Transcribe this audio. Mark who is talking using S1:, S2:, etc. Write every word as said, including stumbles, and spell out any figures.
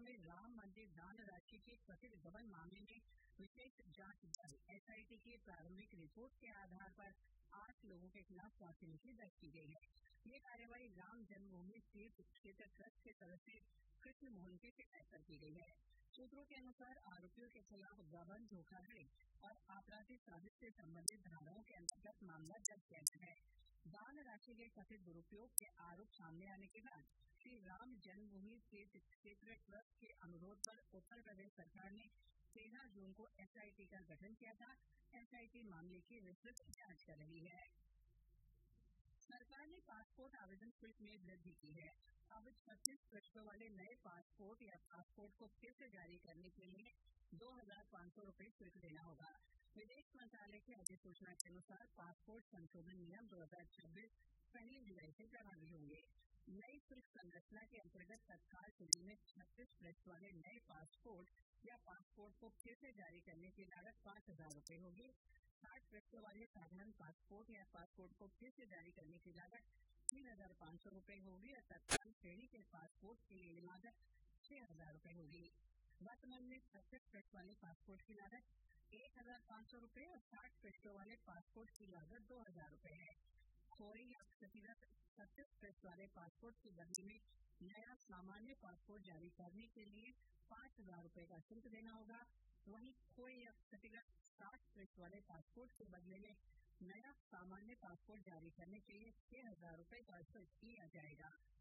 S1: में राम मंदिर दान राशि के कथित गबन मामले में विशेष जांच दल एसआईटी की प्रारंभिक रिपोर्ट के आधार पर आठ लोगों के खिलाफ प्राथमिकी दर्ज की गई है। ये कार्यवाही राम जन्मभूमि तीर्थ क्षेत्र ट्रस्ट के सदस्य कृष्ण मोहन की शिकायत पर की गई है। सूत्रों के अनुसार आरोपियों के खिलाफ गबन, धोखाधड़ी और आपराधिक साजिश से संबंधित धाराओं के अंतर्गत मामला दर्ज किया गया है। दान राशि के कथित दुरुपयोग के आरोप सामने आने के बाद श्री राम जन्मभूमि तीर्थ क्षेत्र ट्रस्ट के अनुरोध पर उत्तर प्रदेश सरकार ने तेरह जून को एसआईटी का गठन किया था। एसआईटी मामले की विस्तृत जांच कर रही है। सरकार ने पासपोर्ट आवेदन शुल्क में वृद्धि की है। अब छत्तीस पृष्ठों वाले नए पासपोर्ट या पासपोर्ट को फिर से जारी करने के लिए दो हजार पाँच सौ रूपये शुल्क देना होगा। विदेश मंत्रालय की अधिसूचना के अनुसार पासपोर्ट संशोधन नियम दो हजार छब्बीस पहली जुलाई से प्रभावी होंगे। नई शुल्क संरचना के अंतर्गत तत्काल स्थिति में छत्तीस पृष्ठ वाले नए पासपोर्ट या पासपोर्ट को फिर से जारी करने की लागत पाँच हजार रूपये होगी। साठ पृष्ठों वाले साधारण पासपोर्ट या पासपोर्ट को फिर से जारी करने की लागत तीन हजार पाँच सौ रूपये होगी और तत्काल श्रेणी के पासपोर्ट के लिए लागत छह हजार रूपये होगी। वर्तमान में छत्तीस पृष्ठ वाले पासपोर्ट की लागत एक हजार पाँच सौ रूपये और साठ पृष्ठों वाले पासपोर्ट की लागत दो हजार रूपये है। खोई या क्षतिग्रस्त छत्तीस पृष्ठ वाले पासपोर्ट के बदले में नया सामान्य पासपोर्ट जारी करने के लिए पाँच हजार रूपये का शुल्क देना होगा। वहीं खोई या क्षतिग्रस्त साठ पृष्ठ वाले पासपोर्ट के बदले में नया सामान्य पासपोर्ट जारी करने के लिए छह हजार रूपये का शुल्क लिया जाएगा।